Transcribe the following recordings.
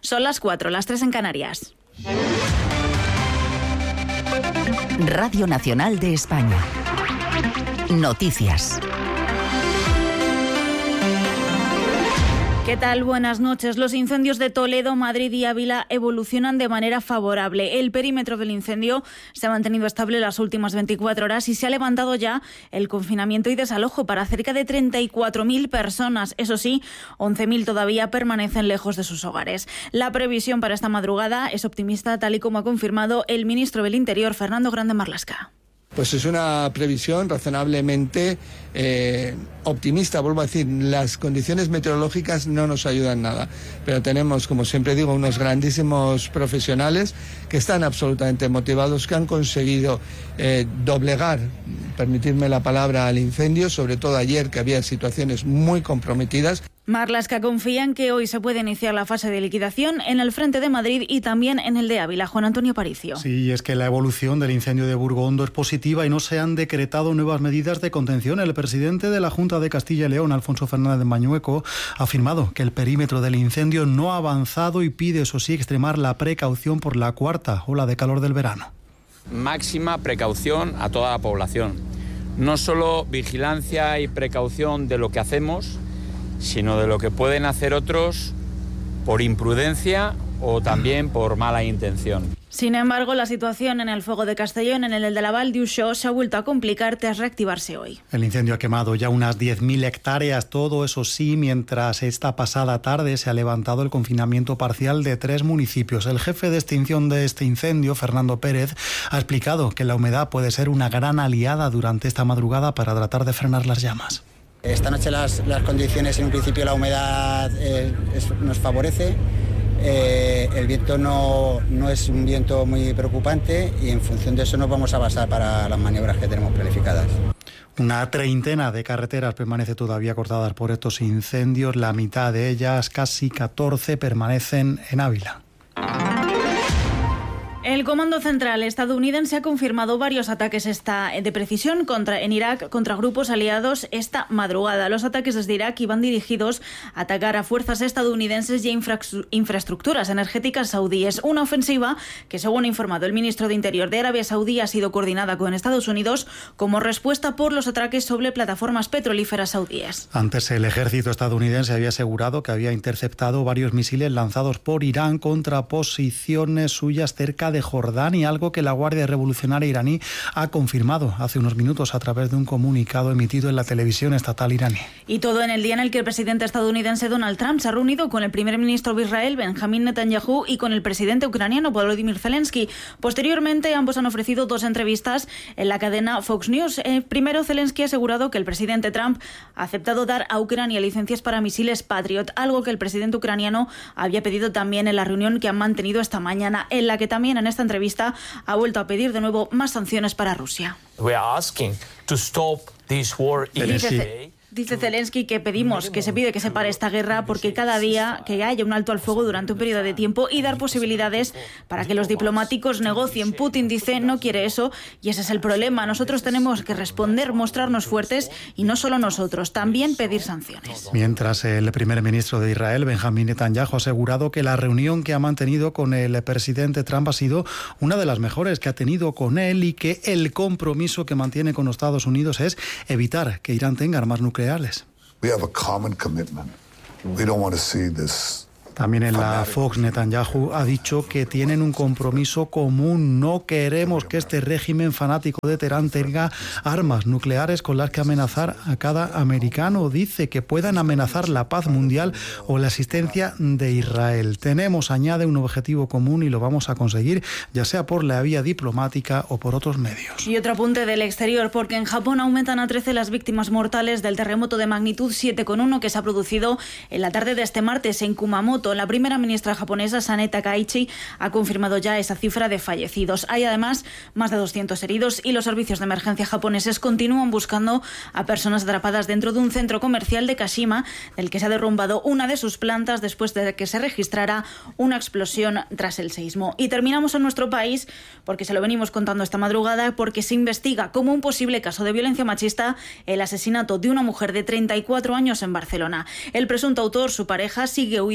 Son las 4, las 3 en Canarias. Radio Nacional de España. Noticias. ¿Qué tal? Buenas noches. Los incendios de Toledo, Madrid y Ávila evolucionan de manera favorable. El perímetro del incendio se ha mantenido estable las últimas 24 horas y se ha levantado ya el confinamiento y desalojo para cerca de 34.000 personas. Eso sí, 11.000 todavía permanecen lejos de sus hogares. La previsión para esta madrugada es optimista, tal y como ha confirmado el ministro del Interior, Fernando Grande Marlaska. Pues es una previsión razonablemente optimista, vuelvo a decir, las condiciones meteorológicas no nos ayudan nada, pero tenemos, como siempre digo, unos grandísimos profesionales que están absolutamente motivados, que han conseguido doblegar, permitirme la palabra, al incendio, sobre todo ayer que había situaciones muy comprometidas. Marlaska confía en que hoy se puede iniciar la fase de liquidación en el frente de Madrid y también en el de Ávila. Juan Antonio Aparicio. Sí, es que la evolución del incendio de Burgondo es positiva y no se han decretado nuevas medidas de contención. El presidente de la Junta de Castilla y León, Alfonso Fernández Mañueco, ha afirmado que el perímetro del incendio no ha avanzado y pide, eso sí, extremar la precaución por la cuarta ola de calor del verano. Máxima precaución a toda la población. No solo vigilancia y precaución de lo que hacemos, sino de lo que pueden hacer otros por imprudencia o también por mala intención. Sin embargo, la situación en el fuego de Castellón, en el de la Val d'Uixó, se ha vuelto a complicar tras reactivarse hoy. El incendio ha quemado ya unas 10.000 hectáreas, todo eso sí, mientras esta pasada tarde se ha levantado el confinamiento parcial de 3 municipios. El jefe de extinción de este incendio, Fernando Pérez, ha explicado que la humedad puede ser una gran aliada durante esta madrugada para tratar de frenar las llamas. Esta noche las condiciones, en un principio la humedad nos favorece, el viento no es un viento muy preocupante y en función de eso nos vamos a basar para las maniobras que tenemos planificadas. Una treintena de carreteras permanece todavía cortadas por estos incendios, la mitad de ellas, casi 14, permanecen en Ávila. El Comando Central estadounidense ha confirmado varios ataques de precisión en Irak contra grupos aliados esta madrugada. Los ataques desde Irak iban dirigidos a atacar a fuerzas estadounidenses y a infraestructuras energéticas saudíes. Una ofensiva que, según ha informado el ministro de Interior de Arabia Saudí, ha sido coordinada con Estados Unidos como respuesta por los ataques sobre plataformas petrolíferas saudíes. Antes, el ejército estadounidense había asegurado que había interceptado varios misiles lanzados por Irán contra posiciones suyas cerca de Jordania, algo que la Guardia Revolucionaria iraní ha confirmado hace unos minutos a través de un comunicado emitido en la televisión estatal iraní. Y todo en el día en el que el presidente estadounidense Donald Trump se ha reunido con el primer ministro de Israel, Benjamín Netanyahu, y con el presidente ucraniano, Volodymyr Zelensky. Posteriormente, ambos han ofrecido 2 entrevistas en la cadena Fox News. Primero, Zelensky ha asegurado que el presidente Trump ha aceptado dar a Ucrania licencias para misiles Patriot, algo que el presidente ucraniano había pedido también en la reunión que han mantenido esta mañana, en la que también en esta entrevista ha vuelto a pedir de nuevo más sanciones para Rusia. We are asking to stop this war in Dice Zelensky que se pide que se pare esta guerra porque cada día que haya un alto al fuego durante un periodo de tiempo y dar posibilidades para que los diplomáticos negocien. Putin dice no quiere eso y ese es el problema. Nosotros tenemos que responder, mostrarnos fuertes y no solo nosotros, también pedir sanciones. Mientras el primer ministro de Israel, Benjamín Netanyahu, ha asegurado que la reunión que ha mantenido con el presidente Trump ha sido una de las mejores que ha tenido con él y que el compromiso que mantiene con los Estados Unidos es evitar que Irán tenga armas nucleares. We have a common commitment. We don't want to see this. También en la Fox, Netanyahu ha dicho que tienen un compromiso común. No queremos que este régimen fanático de Teherán tenga armas nucleares con las que amenazar a cada americano. Dice que puedan amenazar la paz mundial o la existencia de Israel. Tenemos, añade, un objetivo común y lo vamos a conseguir, ya sea por la vía diplomática o por otros medios. Y otro apunte del exterior, porque en Japón aumentan a 13 las víctimas mortales del terremoto de magnitud 7,1 que se ha producido en la tarde de este martes en Kumamoto. La primera ministra japonesa, Sanae Takaichi, ha confirmado ya esa cifra de fallecidos. Hay además más de 200 heridos y los servicios de emergencia japoneses continúan buscando a personas atrapadas dentro de un centro comercial de Kashima, del que se ha derrumbado una de sus plantas después de que se registrara una explosión tras el seísmo. Y terminamos en nuestro país, porque se lo venimos contando esta madrugada, porque se investiga como un posible caso de violencia machista el asesinato de una mujer de 34 años en Barcelona. El presunto autor, su pareja, sigue huido hasta ahora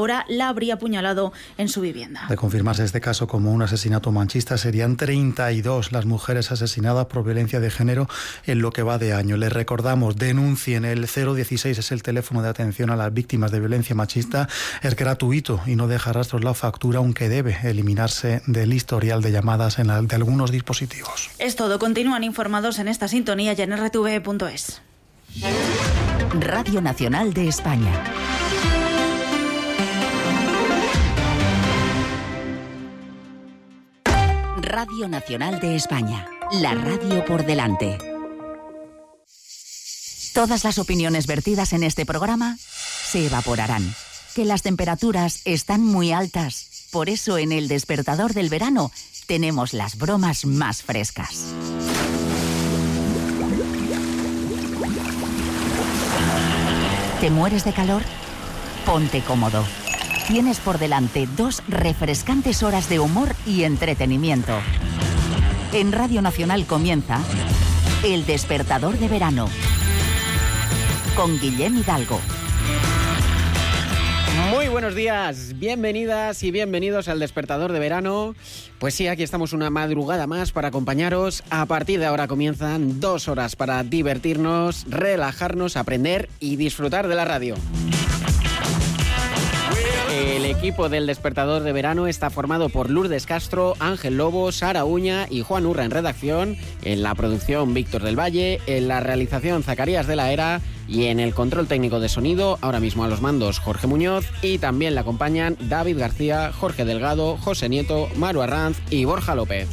hora la habría apuñalado en su vivienda. De confirmarse este caso como un asesinato machista, serían 32 las mujeres asesinadas por violencia de género en lo que va de año. Les recordamos, denuncien, el 016 es el teléfono de atención a las víctimas de violencia machista. Es gratuito y no deja rastros la factura, aunque debe eliminarse del historial de llamadas de algunos dispositivos. Es todo. Continúan informados en esta sintonía y en rtve.es. Radio Nacional de España. Radio Nacional de España. La radio por delante. Todas las opiniones vertidas en este programa se evaporarán. Que las temperaturas están muy altas. Por eso en El Despertador del Verano tenemos las bromas más frescas. ¿Te mueres de calor? Ponte cómodo. Tienes por delante 2 refrescantes horas de humor y entretenimiento. En Radio Nacional comienza El Despertador de Verano con Guillem Hidalgo. Muy buenos días, bienvenidas y bienvenidos al Despertador de Verano. Pues sí, aquí estamos una madrugada más para acompañaros. A partir de ahora comienzan 2 horas para divertirnos, relajarnos, aprender y disfrutar de la radio. El equipo del Despertador de Verano está formado por Lourdes Castro, Ángel Lobo, Sara Uña y Juan Urra en redacción, en la producción Víctor del Valle, en la realización Zacarías de la Era y en el control técnico de sonido, ahora mismo a los mandos Jorge Muñoz, y también le acompañan David García, Jorge Delgado, José Nieto, Maru Arranz y Borja López.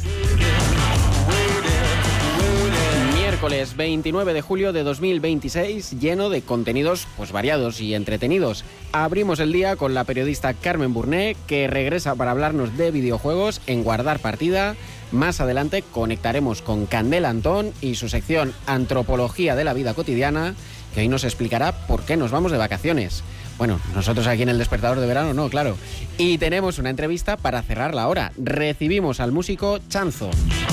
Miércoles 29 de julio de 2026, lleno de contenidos pues variados y entretenidos. Abrimos el día con la periodista Carmen Burné, que regresa para hablarnos de videojuegos en Guardar Partida. Más adelante conectaremos con Candela Antón y su sección Antropología de la Vida Cotidiana, que hoy nos explicará por qué nos vamos de vacaciones. Bueno, nosotros aquí en El Despertador de Verano no, claro. Y tenemos una entrevista para cerrar la hora. Recibimos al músico Chanzo.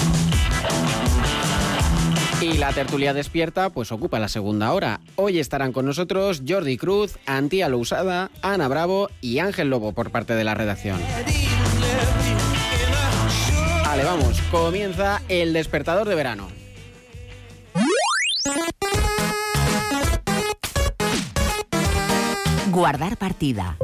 Y la tertulia despierta pues ocupa la segunda hora. Hoy estarán con nosotros Jordi Cruz, Antía Lousada, Ana Bravo y Ángel Lobo por parte de la redacción. Vale, vamos, comienza El Despertador de Verano. Guardar partida.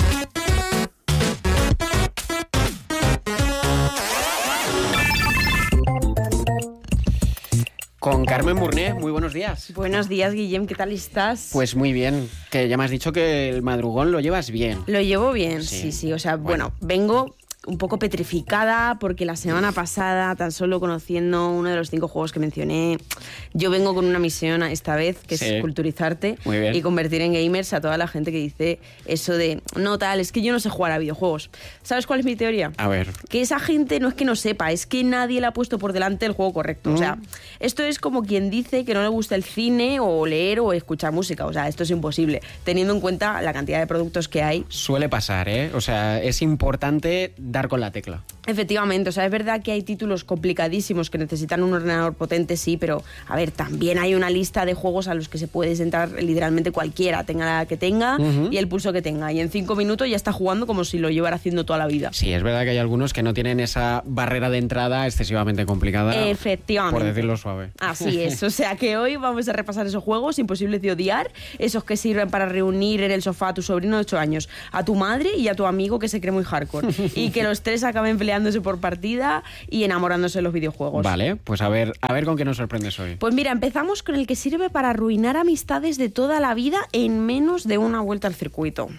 Con Carmen Burné, muy buenos días. Buenos días, Guillem, ¿qué tal estás? Pues muy bien, que ya me has dicho que el madrugón lo llevas bien. Lo llevo bien, sí, o sea, bueno, vengo un poco petrificada porque la semana pasada, tan solo conociendo uno de los 5 juegos que mencioné, yo vengo con una misión esta vez, que es culturizarte y convertir en gamers a toda la gente que dice eso de, no tal, es que yo no sé jugar a videojuegos. ¿Sabes cuál es mi teoría? A ver. Que esa gente no es que no sepa, es que nadie le ha puesto por delante el juego correcto. O sea, esto es como quien dice que no le gusta el cine o leer o escuchar música. O sea, esto es imposible, teniendo en cuenta la cantidad de productos que hay. Suele pasar, ¿eh? O sea, es importante dar con la tecla. Efectivamente, o sea, es verdad que hay títulos complicadísimos que necesitan un ordenador potente, sí, pero a ver, también hay una lista de juegos a los que se puede sentar literalmente cualquiera, tenga la que tenga y el pulso que tenga, y en 5 minutos ya está jugando como si lo llevara haciendo toda la vida. Sí, es verdad que hay algunos que no tienen esa barrera de entrada excesivamente complicada. Efectivamente. Por decirlo suave. Así es, o sea que hoy vamos a repasar esos juegos imposibles de odiar, esos que sirven para reunir en el sofá a tu sobrino de 8 años, a tu madre y a tu amigo que se cree muy hardcore, y que los 3 acaben peleándose por partida y enamorándose de los videojuegos. Vale, pues a ver con qué nos sorprendes hoy. Pues mira, empezamos con el que sirve para arruinar amistades de toda la vida en menos de una vuelta al circuito.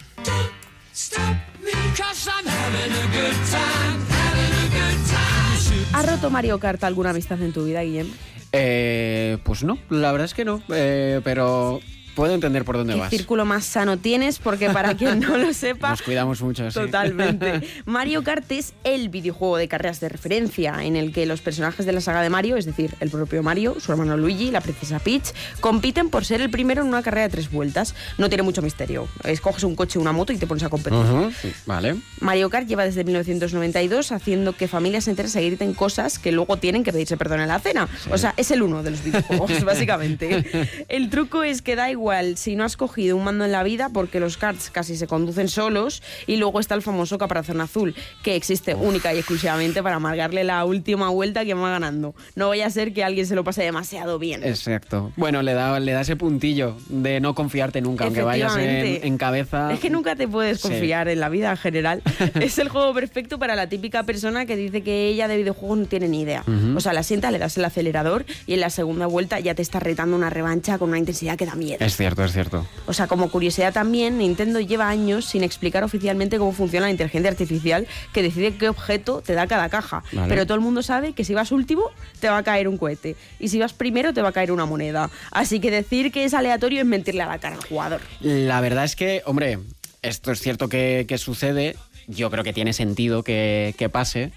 ¿Has roto Mario Kart alguna amistad en tu vida, Guillem? Pues no, la verdad es que no, pero puedo entender por dónde vas. ¿Qué círculo más sano tienes? Porque para quien no lo sepa... Nos cuidamos mucho, sí. Totalmente. Mario Kart es el videojuego de carreras de referencia en el que los personajes de la saga de Mario, es decir, el propio Mario, su hermano Luigi, la princesa Peach, compiten por ser el primero en una carrera de 3 vueltas. No tiene mucho misterio. Escoges un coche o una moto y te pones a competir. Vale. Mario Kart lleva desde 1992 haciendo que familias enteras se griten cosas que luego tienen que pedirse perdón en la cena. Sí. O sea, es el uno de los videojuegos, básicamente. El truco es que da igual igual si no has cogido un mando en la vida, porque los karts casi se conducen solos, y luego está el famoso caparazón azul, que existe única y exclusivamente para amargarle la última vuelta a quien va ganando. No vaya a ser que alguien se lo pase demasiado bien. Exacto. Bueno, le da ese puntillo de no confiarte nunca, aunque vayas en cabeza. Es que nunca te puedes confiar en la vida en general. Es el juego perfecto para la típica persona que dice que ella de videojuegos no tiene ni idea. O sea, la sienta, le das el acelerador y en la segunda vuelta ya te está retando una revancha con una intensidad que da miedo. Es cierto, es cierto. O sea, como curiosidad también, Nintendo lleva años sin explicar oficialmente cómo funciona la inteligencia artificial que decide qué objeto te da cada caja. Vale. Pero todo el mundo sabe que si vas último te va a caer un cohete y si vas primero te va a caer una moneda. Así que decir que es aleatorio es mentirle a la cara al jugador. La verdad es que, hombre, esto es cierto que sucede. Yo creo que tiene sentido que pase.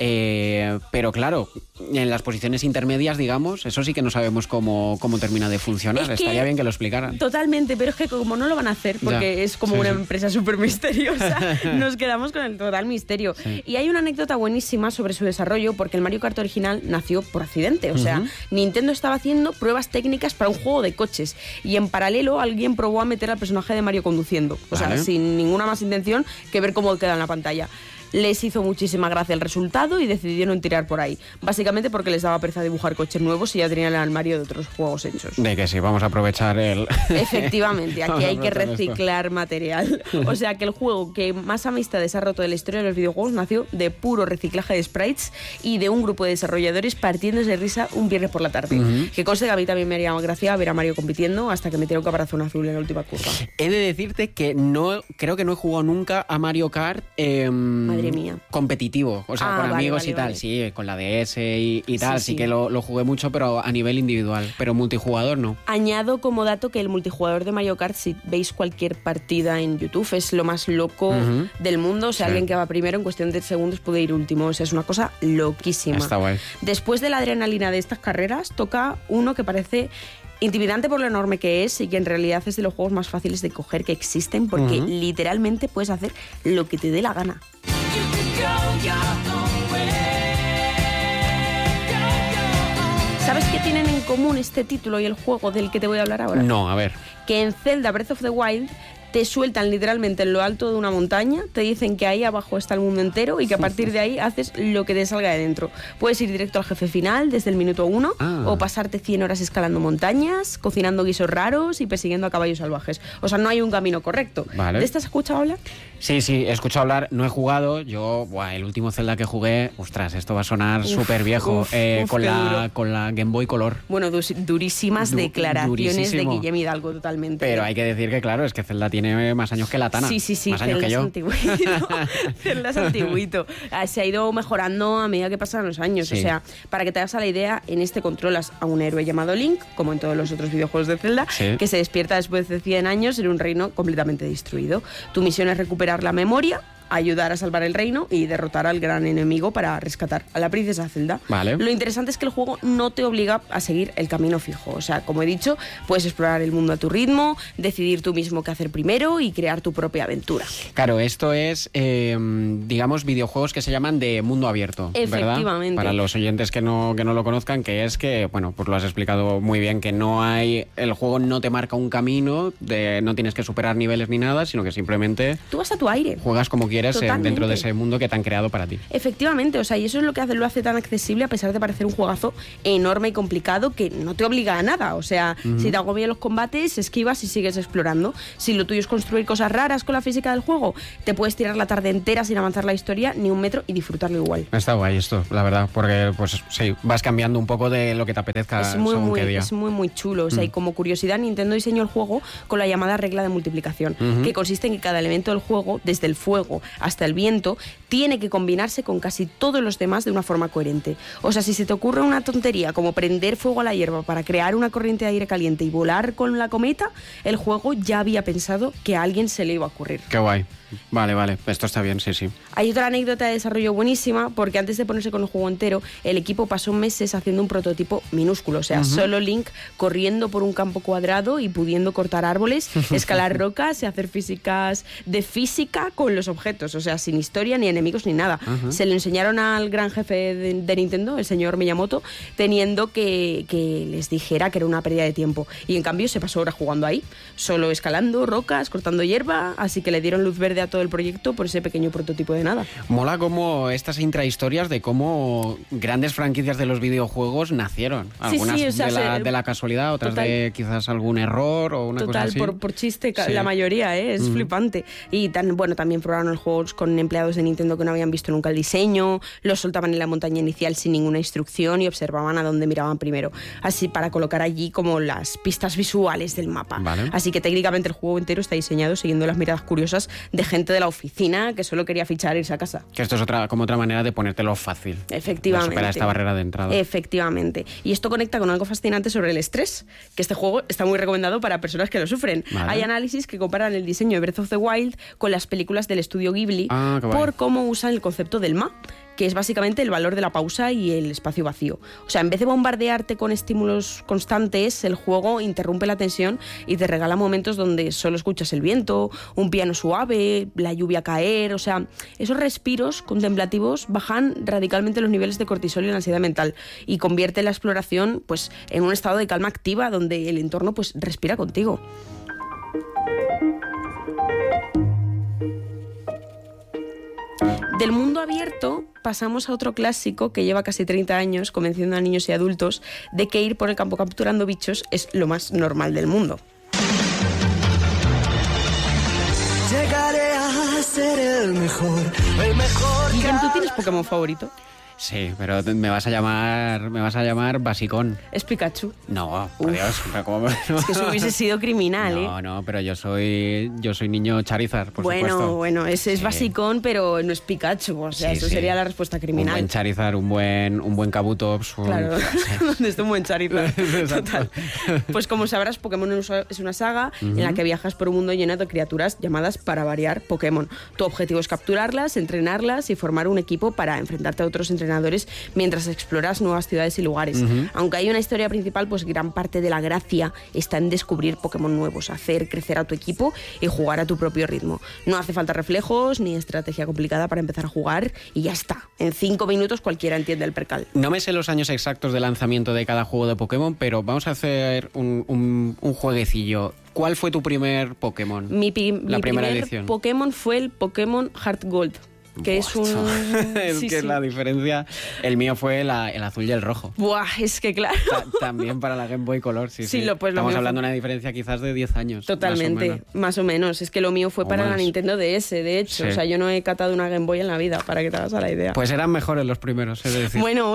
Pero claro, en las posiciones intermedias, digamos, eso sí que no sabemos cómo termina de funcionar. Estaría bien que lo explicaran. Totalmente, pero es que como no lo van a hacer, porque es como una empresa súper misteriosa, nos quedamos con el total misterio. Y hay una anécdota buenísima sobre su desarrollo, porque el Mario Kart original nació por accidente. O sea, Nintendo estaba haciendo pruebas técnicas para un juego de coches y en paralelo alguien probó a meter al personaje de Mario conduciendo. O sea, sin ninguna más intención que ver cómo queda en la pantalla. Les hizo muchísima gracia el resultado y decidieron tirar por ahí. Básicamente porque les daba pereza dibujar coches nuevos y ya tenían el armario de otros juegos hechos. De que sí, vamos a aprovechar el... Efectivamente, aquí hay que reciclar material. O sea que el juego que más amistades ha roto de la historia de los videojuegos nació de puro reciclaje de sprites y de un grupo de desarrolladores partiéndose de risa un viernes por la tarde. Que conste que a mí también me haría gracia ver a Mario compitiendo hasta que metieron caparazón azul en la última curva. He de decirte que creo que no he jugado nunca a Mario Kart mía. competitivo, o sea, con amigos y tal, sí, con la DS y tal, sí que lo jugué mucho, pero a nivel individual, pero multijugador no. Añado como dato que el multijugador de Mario Kart, si veis cualquier partida en YouTube, es lo más loco del mundo, o sea, alguien que va primero en cuestión de segundos puede ir último, o sea, es una cosa loquísima. Está guay. Después de la adrenalina de estas carreras, toca uno que parece intimidante por lo enorme que es y que en realidad es de los juegos más fáciles de coger que existen, porque literalmente puedes hacer lo que te dé la gana. ¿Sabes qué tienen en común este título y el juego del que te voy a hablar ahora? No, a ver. Que en Zelda Breath of the Wild te sueltan literalmente en lo alto de una montaña, te dicen que ahí abajo está el mundo entero y que a partir de ahí haces lo que te salga de dentro. Puedes ir directo al jefe final desde el minuto 1 o pasarte 100 horas escalando montañas, cocinando guisos raros y persiguiendo a caballos salvajes. O sea, no hay un camino correcto. Vale. ¿De esta has escuchado hablar? Sí, he escuchado hablar, no he jugado. Yo, el último Zelda que jugué, ostras, esto va a sonar súper viejo, con la Game Boy Color. Bueno, durísimas declaraciones de Guillermo Hidalgo, totalmente. Pero hay que decir que, claro, es que Zelda tiene más años que la Tana. Sí. Más años que yo. Zelda es antiguito. Se ha ido mejorando a medida que pasan los años. Sí. O sea, para que te hagas a la idea, en este controlas a un héroe llamado Link, como en todos los otros videojuegos de Zelda, que se despierta después de 100 años en un reino completamente destruido. Tu misión es recuperar la memoria, ayudar a salvar el reino y derrotar al gran enemigo para rescatar a la princesa Zelda. Vale. Lo interesante es que el juego no te obliga a seguir el camino fijo. O sea, como he dicho, puedes explorar el mundo a tu ritmo, decidir tú mismo qué hacer primero y crear tu propia aventura. Claro, esto es, digamos, videojuegos que se llaman de mundo abierto, ¿verdad? Efectivamente. Para los oyentes que no lo conozcan, que es que, bueno, pues lo has explicado muy bien, que el juego no te marca un camino, no tienes que superar niveles ni nada, sino que simplemente tú vas a tu aire. Juegas como quieres Totalmente. dentro de ese mundo que te han creado para ti. Efectivamente, o sea, y eso es lo que lo hace tan accesible a pesar de parecer un juegazo enorme y complicado que no te obliga a nada. O sea, si te agobian los combates, esquivas y sigues explorando. Si lo tuyo es construir cosas raras con la física del juego, te puedes tirar la tarde entera sin avanzar la historia ni un metro y disfrutarlo igual. Está guay esto, la verdad, porque pues sí, vas cambiando un poco de lo que te apetezca según qué día. Es muy chulo. O sea, y como curiosidad, Nintendo diseñó el juego con la llamada regla de multiplicación, que consiste en que cada elemento del juego, desde el fuego hasta el viento, tiene que combinarse con casi todos los demás de una forma coherente. O sea, si se te ocurre una tontería como prender fuego a la hierba para crear una corriente de aire caliente y volar con la cometa, el juego ya había pensado que a alguien se le iba a ocurrir. Qué guay. Vale, esto está bien, sí. Hay otra anécdota de desarrollo buenísima, porque antes de ponerse con el juego entero, el equipo pasó meses haciendo un prototipo minúsculo, o sea, solo Link corriendo por un campo cuadrado y pudiendo cortar árboles, escalar rocas y hacer física con los objetos retos, o sea, sin historia, ni enemigos, ni nada. Se lo enseñaron al gran jefe de Nintendo, el señor Miyamoto, teniendo que les dijera que era una pérdida de tiempo. Y en cambio se pasó horas jugando ahí, solo escalando rocas, cortando hierba, así que le dieron luz verde a todo el proyecto por ese pequeño prototipo de nada. Mola como estas intrahistorias de cómo grandes franquicias de los videojuegos nacieron. Algunas sí, o sea, de la casualidad, otras de quizás algún error o una cosa así. Por chiste, la mayoría, es flipante. Y también probaron los juegos con empleados de Nintendo que no habían visto nunca el diseño, los soltaban en la montaña inicial sin ninguna instrucción y observaban a dónde miraban primero, así para colocar allí como las pistas visuales del mapa. Vale. Así que técnicamente el juego entero está diseñado siguiendo las miradas curiosas de gente de la oficina que solo quería fichar e irse a casa. Que esto es otra manera de ponértelo fácil. Efectivamente. De superar esta barrera de entrada. Efectivamente. Y esto conecta con algo fascinante sobre el estrés, que este juego está muy recomendado para personas que lo sufren. Vale. Hay análisis que comparan el diseño de Breath of the Wild con las películas del estudio Ghibli por cómo usan el concepto del ma, que es básicamente el valor de la pausa y el espacio vacío. O sea, en vez de bombardearte con estímulos constantes, el juego interrumpe la tensión y te regala momentos donde solo escuchas el viento, un piano suave, la lluvia caer. O sea, esos respiros contemplativos bajan radicalmente los niveles de cortisol y la ansiedad mental y convierte la exploración pues, en un estado de calma activa donde el entorno pues, respira contigo. Del mundo abierto pasamos a otro clásico que lleva casi 30 años convenciendo a niños y adultos de que ir por el campo capturando bichos es lo más normal del mundo. Llegaré a ser el mejor. Guillem, ¿tú tienes Pokémon favorito? Sí, pero me vas a llamar Basicón. ¿Es Pikachu? No, por Dios. Pero ¿cómo? Es que eso hubiese sido criminal, ¿eh? No, pero yo soy niño Charizard, por supuesto. Bueno, ese es Basicón, pero no es Pikachu. O sea, eso sería la respuesta criminal. Un buen Charizard, un buen Kabutops. Claro, donde está un buen Charizard. Total. Pues como sabrás, Pokémon es una saga en la que viajas por un mundo lleno de criaturas llamadas, para variar, Pokémon. Tu objetivo es capturarlas, entrenarlas y formar un equipo para enfrentarte a otros entrenadores mientras exploras nuevas ciudades y lugares. Aunque hay una historia principal, pues gran parte de la gracia está en descubrir Pokémon nuevos, hacer crecer a tu equipo y jugar a tu propio ritmo. No hace falta reflejos ni estrategia complicada para empezar a jugar y ya está. En 5 minutos cualquiera entiende el percal. No me sé los años exactos de lanzamiento de cada juego de Pokémon, pero vamos a hacer un jueguecillo. ¿Cuál fue tu primer Pokémon? Mi primera primer edición. Pokémon fue el Pokémon Heart Gold. Que es un... es la diferencia. El mío fue el azul y el rojo. Buah, es que claro. También para la Game Boy Color, sí. Estamos hablando de una diferencia quizás de 10 años. Totalmente, más o menos. Es que lo mío fue para la Nintendo DS, de hecho. Sí. O sea, yo no he catado una Game Boy en la vida, para que te hagas a la idea. Pues eran mejores los primeros, es decir. Bueno.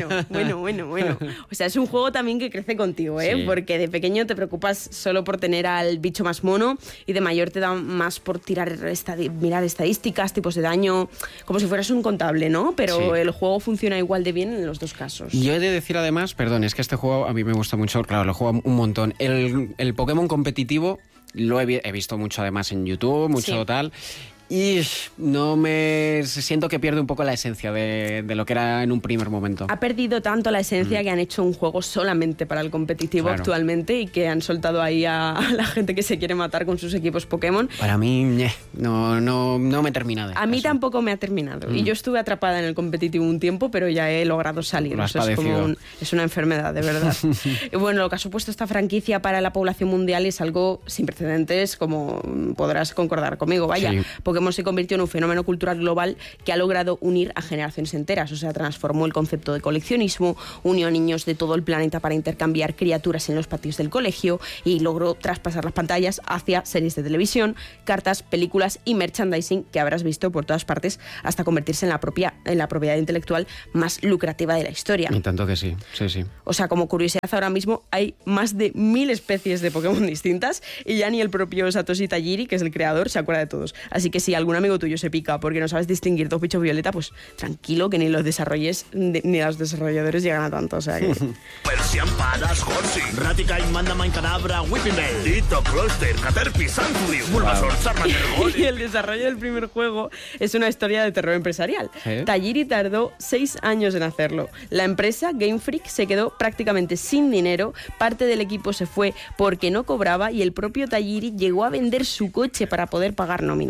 O sea, es un juego también que crece contigo, ¿eh? Sí. Porque de pequeño te preocupas solo por tener al bicho más mono y de mayor te da más por mirar estadísticas, tipos de daño, como si fueras un contable, ¿no? Pero el juego funciona igual de bien en los dos casos. Yo he de decir además, perdón, es que este juego a mí me gusta mucho, claro, lo juego un montón. El Pokémon competitivo lo he visto mucho además en YouTube, tal. Y siento que pierde un poco la esencia de lo que era en un primer momento. Ha perdido tanto la esencia que han hecho un juego solamente para el competitivo actualmente y que han soltado ahí a la gente que se quiere matar con sus equipos Pokémon. Para mí, no me termina de... A mí tampoco me ha terminado. Y yo estuve atrapada en el competitivo un tiempo, pero ya he logrado salir. Lo has padecido. Es una enfermedad, de verdad. Y bueno, lo que ha supuesto esta franquicia para la población mundial es algo sin precedentes, como podrás concordar conmigo. Vaya, Pokémon se convirtió en un fenómeno cultural global que ha logrado unir a generaciones enteras. O sea, transformó el concepto de coleccionismo, unió a niños de todo el planeta para intercambiar criaturas en los patios del colegio y logró traspasar las pantallas hacia series de televisión, cartas, películas y merchandising que habrás visto por todas partes hasta convertirse en la propiedad intelectual más lucrativa de la historia. Y tanto que sí. O sea, como curiosidad, ahora mismo hay más de 1000 especies de Pokémon distintas y ya ni el propio Satoshi Tajiri, que es el creador, se acuerda de todos. Así que si algún amigo tuyo se pica porque no sabes distinguir dos bichos violeta, pues tranquilo, que ni los desarrolladores llegan a tanto. O sea que... Persian Padas, Horsey, Raticain, Mandamain, Cadabra, Whipping Bell, Ditto, Cloyster, Caterpie, Sanctuary, Bulbasaur, Charmander, Y el desarrollo del primer juego es una historia de terror empresarial. Tajiri tardó 6 años en hacerlo. La empresa Game Freak se quedó prácticamente sin dinero, parte del equipo se fue porque no cobraba y el propio Tajiri llegó a vender su coche para poder pagar nóminas. O sea,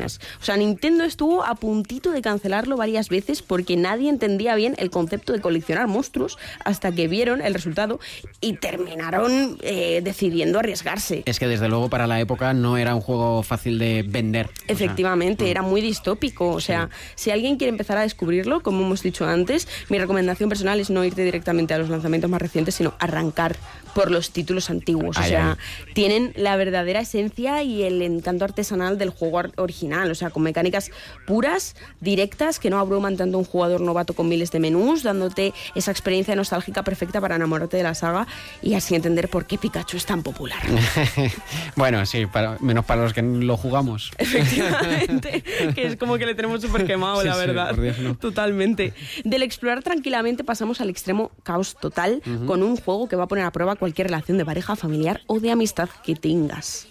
sea, Nintendo estuvo a puntito de cancelarlo varias veces porque nadie entendía bien el concepto de coleccionar monstruos hasta que vieron el resultado y terminaron decidiendo arriesgarse. Es que desde luego para la época no era un juego fácil de vender. Efectivamente, era muy distópico. O sea, si alguien quiere empezar a descubrirlo, como hemos dicho antes, mi recomendación personal es no irte directamente a los lanzamientos más recientes, sino arrancar por los títulos antiguos. O sea, tienen la verdadera esencia y el encanto artesanal del juego original. O sea, con mecánicas puras, directas, que no abruman tanto a un jugador novato con miles de menús, dándote esa experiencia nostálgica perfecta para enamorarte de la saga y así entender por qué Pikachu es tan popular. Bueno, sí, menos para los que lo jugamos. Efectivamente, que es como que le tenemos súper quemado, la verdad. Por Dios, no. Totalmente. Del explorar tranquilamente pasamos al extremo caos total, con un juego que va a poner a prueba cualquier relación de pareja, familiar o de amistad que tengas.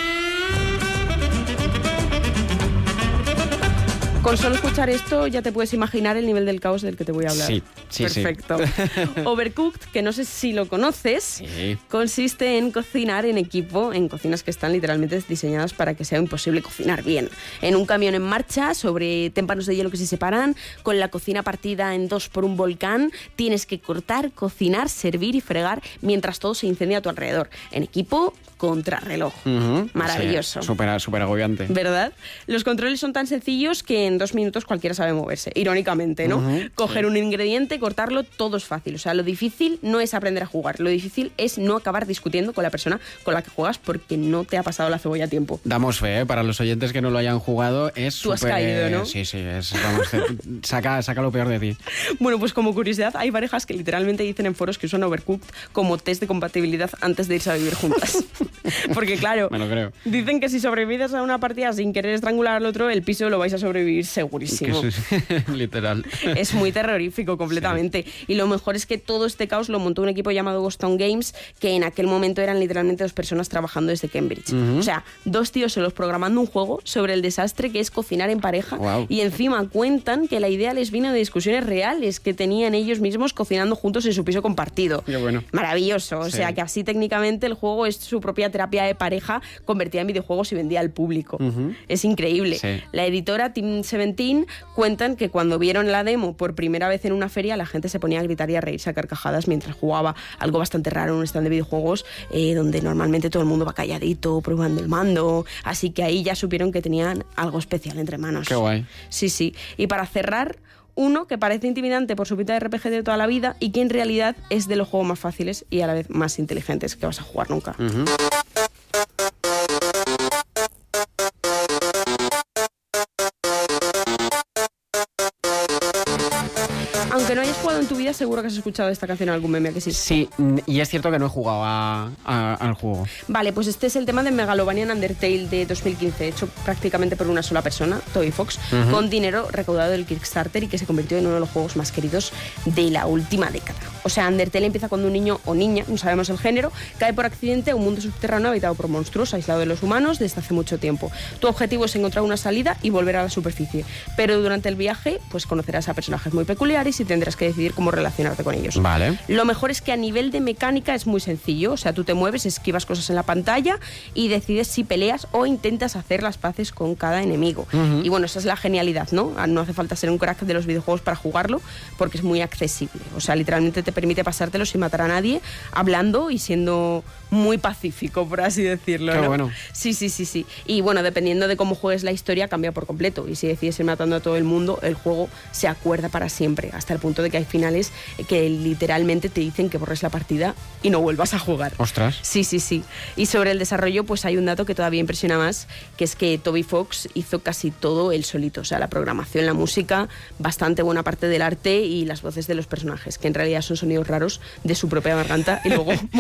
Con solo escuchar esto ya te puedes imaginar el nivel del caos del que te voy a hablar. Sí. Perfecto. Overcooked, que no sé si lo conoces, consiste en cocinar en equipo, en cocinas que están literalmente diseñadas para que sea imposible cocinar bien. En un camión en marcha, sobre témpanos de hielo que se separan, con la cocina partida en dos por un volcán, tienes que cortar, cocinar, servir y fregar mientras todo se incendia a tu alrededor. En equipo, contrarreloj. Maravilloso. Sí, súper agobiante. ¿Verdad? Los controles son tan sencillos que en 2 minutos cualquiera sabe moverse, irónicamente, ¿no? Coger un ingrediente, cortarlo, todo es fácil. O sea, lo difícil no es aprender a jugar, lo difícil es no acabar discutiendo con la persona con la que juegas porque no te ha pasado la cebolla a tiempo. Damos fe, para los oyentes que no lo hayan jugado, es Tú has caído, ¿no? Sí, vamos, saca lo peor de ti. Bueno, pues como curiosidad, hay parejas que literalmente dicen en foros que usan Overcooked como test de compatibilidad antes de irse a vivir juntas. Porque claro, me lo creo. Dicen que si sobrevives a una partida sin querer estrangular al otro, el piso lo vais a sobrevivir segurísimo. Literal. Es muy terrorífico completamente. Sí. Y lo mejor es que todo este caos lo montó un equipo llamado Ghost Town Games, que en aquel momento eran literalmente 2 personas trabajando desde Cambridge. O sea, 2 tíos solos programando un juego sobre el desastre que es cocinar en pareja. Y encima cuentan que la idea les vino de discusiones reales que tenían ellos mismos cocinando juntos en su piso compartido. Qué bueno. Maravilloso. O sea, que así técnicamente el juego es su propia terapia de pareja convertida en videojuegos y vendida al público. Es increíble. Sí. La editora Team 17 cuentan que cuando vieron la demo por primera vez en una feria, la gente se ponía a gritar y a reírse a carcajadas mientras jugaba, algo bastante raro en un stand de videojuegos donde normalmente todo el mundo va calladito probando el mando, así que ahí ya supieron que tenían algo especial entre manos. Qué guay. Sí. Y para cerrar, uno que parece intimidante por su pinta de RPG de toda la vida y que en realidad es de los juegos más fáciles y a la vez más inteligentes que vas a jugar nunca. Aunque no hayas jugado en tu vida, seguro que has escuchado esta canción en algún meme, que sí. Sí, y es cierto que no he jugado al juego. Vale, pues este es el tema de Megalovanian Undertale de 2015, hecho prácticamente por una sola persona, Toby Fox, con dinero recaudado del Kickstarter y que se convirtió en uno de los juegos más queridos de la última década. O sea, Undertale empieza cuando un niño o niña, no sabemos el género, cae por accidente a un mundo subterráneo habitado por monstruos, aislado de los humanos desde hace mucho tiempo. Tu objetivo es encontrar una salida y volver a la superficie, pero durante el viaje pues conocerás a personajes muy peculiares y tendrás que decidir cómo relacionarte con ellos. Vale. Lo mejor es que a nivel de mecánica es muy sencillo, o sea, tú te mueves, esquivas cosas en la pantalla y decides si peleas o intentas hacer las paces con cada enemigo. Y bueno, esa es la genialidad, ¿no? No hace falta ser un crack de los videojuegos para jugarlo porque es muy accesible. O sea, literalmente te permite pasártelo sin matar a nadie, hablando y siendo muy pacífico, por así decirlo, ¿no? Qué bueno. Sí. Y bueno, dependiendo de cómo juegues la historia, cambia por completo. Y si decides ir matando a todo el mundo, el juego se acuerda para siempre, hasta el punto de que hay finales que literalmente te dicen que borres la partida y no vuelvas a jugar. ¡Ostras! Sí. Y sobre el desarrollo, pues hay un dato que todavía impresiona más, que es que Toby Fox hizo casi todo él solito. O sea, la programación, la música, bastante buena parte del arte y las voces de los personajes, que en realidad son sonidos raros de su propia garganta y luego